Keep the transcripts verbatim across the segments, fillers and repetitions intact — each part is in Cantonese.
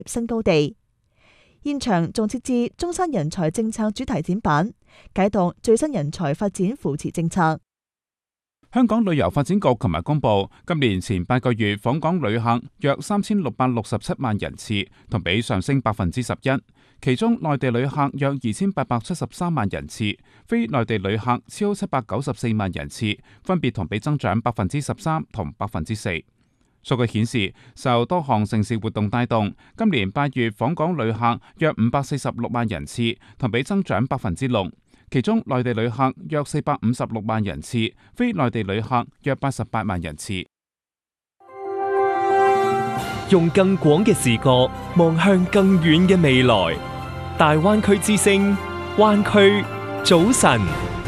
新高地。現場仲設置中山人才政策主題展板，解讀最新人才發展扶持政策。 香港旅遊發展局琴日公布，今年前八個月訪港旅客約三千六百六十七萬人次，同比上升百分之十一。其中內地旅客約二千八百七十三萬人次，非內地旅客超七百九十四萬人次，分別同比增長百分之十三同百分之四。數據顯示，受多項盛事活動帶動，今年八月訪港旅客約五百四十六萬人次，同比增長百分之六。其中內地旅客約四百五十六萬人次，非內地旅客約八十八萬人次。 用更廣嘅視角望向更遠嘅未來，大灣區之聲，灣區早晨。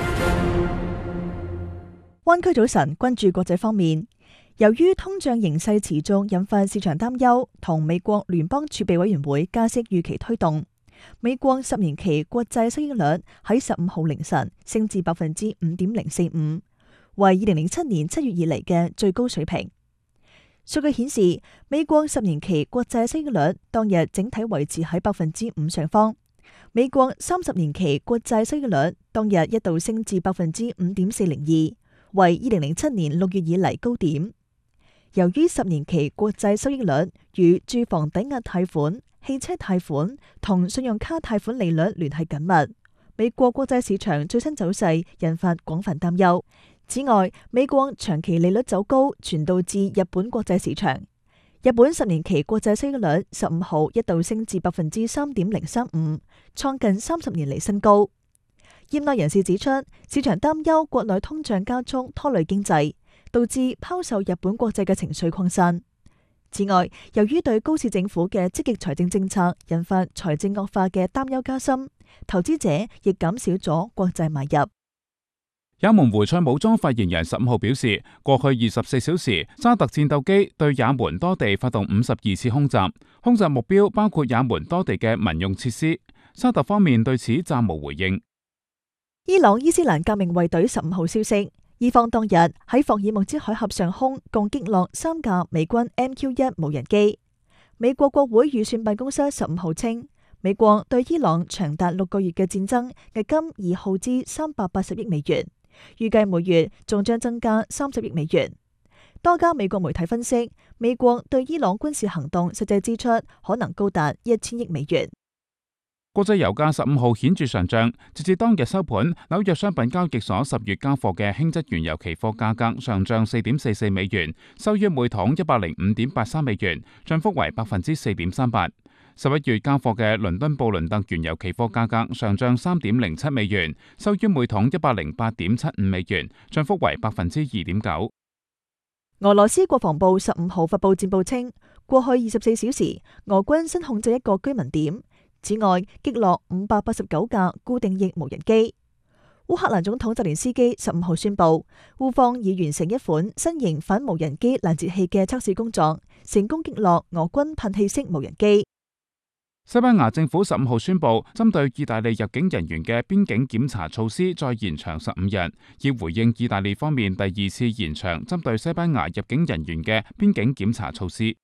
灣區早晨，關注國際方面。由於通脹形勢持續引發市場擔憂，同美國聯邦儲備委員會加息預期推動，美國十年期國債收益率喺十五號凌晨升至百分之五點零四五，為二零零七年七月以嚟嘅最高水平。數據顯示，美國十年期國債收益率當日整體維持喺百分之五上方。美國三十年期國債收益率當日一度升至百分之五點四零二，為二零零七年六月以嚟高點。由於十年期國債收益率與住房抵押貸款、汽車貸款同信用卡貸款利率聯繫緊密，美國國債市場最新走勢引發廣泛擔憂。此外，美國長期利率走高，傳導至日本國債市場。日本十年期國債收益率十五號一度升至百分之三點零三五，創近三十年嚟新高。業內人士指出，市場擔憂國內通脹加速拖累經濟，導致拋售日本國債嘅情緒擴散。此外，由於對高市政府嘅積極財政政策引發財政惡化嘅擔憂加深，投資者亦減少咗國債買入。 也門胡塞武裝發言人十五號表示，過去二十四小時，沙特戰鬥機對也門多地發動五十二次空襲，空襲目標包括也門多地嘅民用設施。沙特方面對此暫無回應。 伊朗伊斯蘭革命衛隊十五號消息，伊方當日喺霍爾木茲海峽上空共擊落三架美軍 M Q 一無人機。美國國會預算辦公室十五號稱，美國對伊朗長達六個月嘅戰爭迄今已耗資三百八十億美元，預計每月仲將增加三十億美元。多家美國媒體分析，美國對伊朗軍事行動實際支出可能高達一千億美元。 國際油價十五號顯著上漲，截至當日收盤，紐約商品交易所十月交貨嘅輕質原油期貨價格上漲四點四四美元，收於每桶一百零五點八三美元，漲幅為百分之四點三八。十一月交貨嘅倫敦布倫特原油期貨價格上漲三點零七美元，收於每桶一百零八點七五美元，漲幅為百分之二點九。 俄羅斯國防部十五號發布戰報稱，過去二十四小時，俄軍新控制一個居民點。此外，擊落五百八十九架固定翼無人機。烏克蘭總統澤連斯基十五號宣布，烏方已完成一款新型反無人機攔截器嘅測試工作，成功擊落俄軍噴氣式無人機。 西班牙政府十五號宣布，針對意大利入境人員嘅邊境檢查措施再延長十五日，以回應意大利方面第二次延長針對西班牙入境人員嘅邊境檢查措施。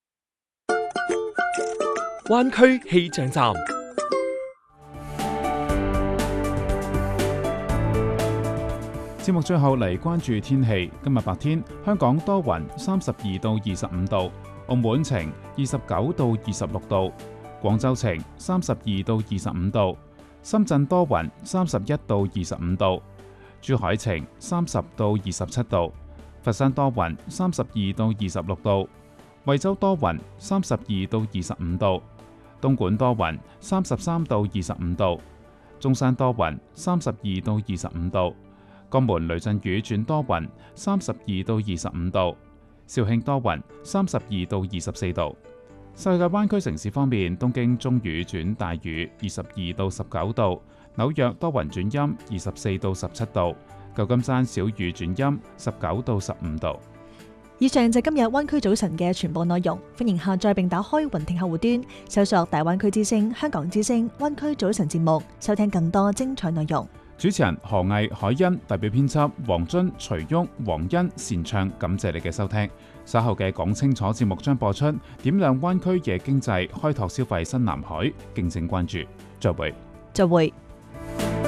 灣區氣象站。 節目最後嚟關注天氣。今日白天，香港多雲，三十二到二十五度；澳門晴，二十九到二十六度；廣州晴，三十二到二十五度；深圳多雲，三十一到二十五度；珠海晴，三十到二十七度；佛山多雲，三十二到二十六度；惠州多雲，三十二到二十五度；東莞多雲，三十三到二十五度；中山多雲，三十二到二十五度。江門雷陣雨轉多雲，三十二到二十五度；肇慶多雲，三十二到二十四度。世界灣區城市方面，東京中雨轉大雨，二十二到十九度；紐約多雲轉陰，二十四到十七度；舊金山小雨轉陰，十九到十五度。 以上就今日灣區早晨嘅全部內容，歡迎下載並打開雲聽客戶端，搜索大灣區之聲、香港之聲、灣區早晨節目，收聽更多精彩內容。 主持人何毅、海欣，代表編輯黃津、徐旭、黃欣、善唱，感謝你嘅收聽。稍後嘅講清楚節目將播出，點亮灣區夜經濟，開拓消費新藍海，敬請關注。再會。 再會。